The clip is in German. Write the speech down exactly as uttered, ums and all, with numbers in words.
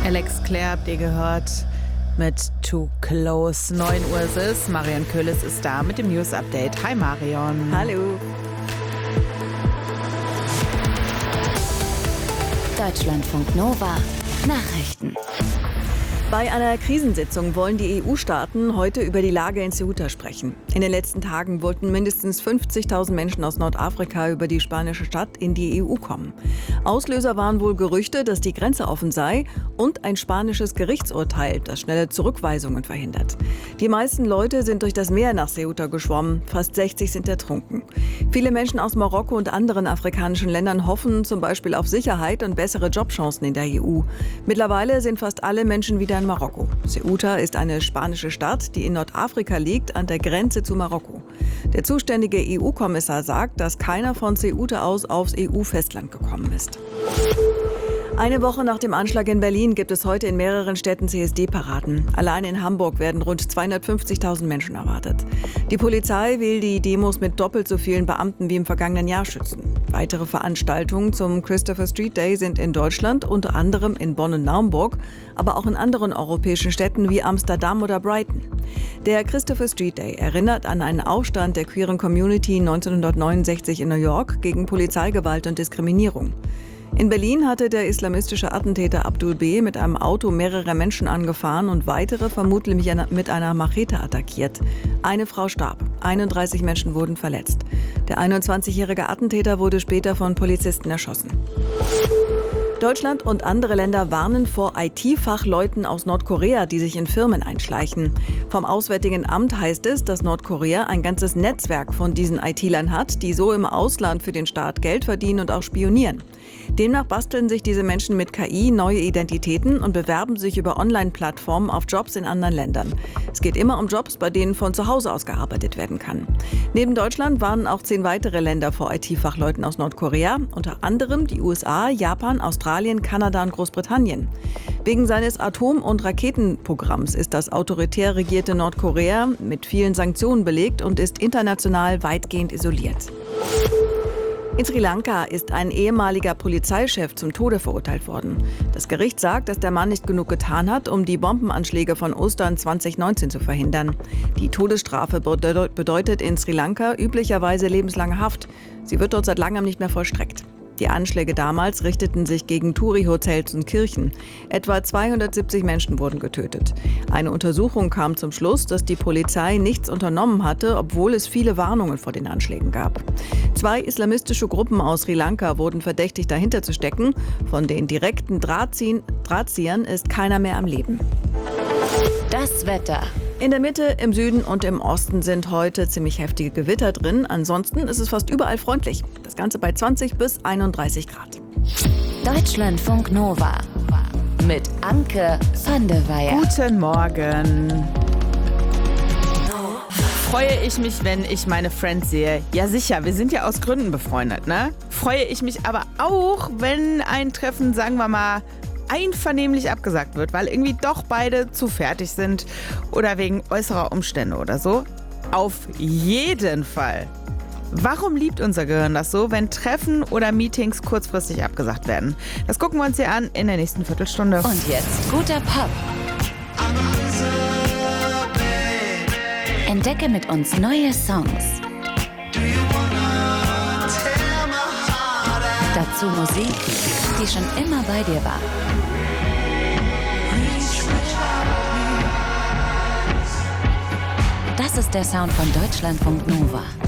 Alex Clare habt ihr gehört mit Too Close. neun Uhr ist es. Marion Köhles ist da mit dem News Update. Hi Marion. Hallo. Deutschlandfunk Nova Nachrichten. Bei einer Krisensitzung wollen die E U-Staaten heute über die Lage in Ceuta sprechen. In den letzten Tagen wollten mindestens fünfzigtausend Menschen aus Nordafrika über die spanische Stadt in die E U kommen. Auslöser waren wohl Gerüchte, dass die Grenze offen sei und ein spanisches Gerichtsurteil, das schnelle Zurückweisungen verhindert. Die meisten Leute sind durch das Meer nach Ceuta geschwommen, fast sechzig sind ertrunken. Viele Menschen aus Marokko und anderen afrikanischen Ländern hoffen zum Beispiel auf Sicherheit und bessere Jobchancen in der E U. Mittlerweile sind fast alle Menschen wieder in Marokko. Ceuta ist eine spanische Stadt, die in Nordafrika liegt, an der Grenze zu Marokko. Der zuständige E U-Kommissar sagt, dass keiner von Ceuta aus aufs E U-Festland gekommen ist. Eine Woche nach dem Anschlag in Berlin gibt es heute in mehreren Städten C S D-Paraden. Allein in Hamburg werden rund zweihundertfünfzigtausend Menschen erwartet. Die Polizei will die Demos mit doppelt so vielen Beamten wie im vergangenen Jahr schützen. Weitere Veranstaltungen zum Christopher Street Day sind in Deutschland, unter anderem in Bonn und Naumburg, aber auch in anderen europäischen Städten wie Amsterdam oder Brighton. Der Christopher Street Day erinnert an einen Aufstand der queeren Community neunzehnhundertneunundsechzig in New York gegen Polizeigewalt und Diskriminierung. In Berlin hatte der islamistische Attentäter Abdul B. mit einem Auto mehrere Menschen angefahren und weitere vermutlich mit einer Machete attackiert. Eine Frau starb, einunddreißig Menschen wurden verletzt. Der einundzwanzigjährige Attentäter wurde später von Polizisten erschossen. Deutschland und andere Länder warnen vor I T-Fachleuten aus Nordkorea, die sich in Firmen einschleichen. Vom Auswärtigen Amt heißt es, dass Nordkorea ein ganzes Netzwerk von diesen I T-Lern hat, die so im Ausland für den Staat Geld verdienen und auch spionieren. Demnach basteln sich diese Menschen mit K I neue Identitäten und bewerben sich über Online-Plattformen auf Jobs in anderen Ländern. Es geht immer um Jobs, bei denen von zu Hause aus gearbeitet werden kann. Neben Deutschland warnen auch zehn weitere Länder vor I T-Fachleuten aus Nordkorea, unter anderem die U S A, Japan, Australien, Kanada und Großbritannien. Wegen seines Atom- und Raketenprogramms ist das autoritär regierte Nordkorea mit vielen Sanktionen belegt und ist international weitgehend isoliert. In Sri Lanka ist ein ehemaliger Polizeichef zum Tode verurteilt worden. Das Gericht sagt, dass der Mann nicht genug getan hat, um die Bombenanschläge von Ostern zweitausendneunzehn zu verhindern. Die Todesstrafe bedeutet in Sri Lanka üblicherweise lebenslange Haft. Sie wird dort seit langem nicht mehr vollstreckt. Die Anschläge damals richteten sich gegen Touri-Hotels und Kirchen. Etwa zweihundertsiebzig Menschen wurden getötet. Eine Untersuchung kam zum Schluss, dass die Polizei nichts unternommen hatte, obwohl es viele Warnungen vor den Anschlägen gab. Zwei islamistische Gruppen aus Sri Lanka wurden verdächtigt, dahinter zu stecken. Von den direkten Drahtziehen, Drahtziehern ist keiner mehr am Leben. Das Wetter. In der Mitte, im Süden und im Osten sind heute ziemlich heftige Gewitter drin. Ansonsten ist es fast überall freundlich. Das Ganze bei zwanzig bis einunddreißig Grad. Deutschlandfunk Nova mit Anke van der Weyer. Guten Morgen. Freue ich mich, wenn ich meine Friends sehe? Ja sicher, wir sind ja aus Gründen befreundet, ne? Freue ich mich aber auch, wenn ein Treffen, sagen wir mal, einvernehmlich abgesagt wird, weil irgendwie doch beide zu fertig sind oder wegen äußerer Umstände oder so. Auf jeden Fall. Warum liebt unser Gehirn das so, wenn Treffen oder Meetings kurzfristig abgesagt werden? Das gucken wir uns hier an in der nächsten Viertelstunde. Und jetzt guter Pop. Entdecke mit uns neue Songs. Dazu Musik, die schon immer bei dir war. Das ist der Sound von Deutschlandfunk Nova.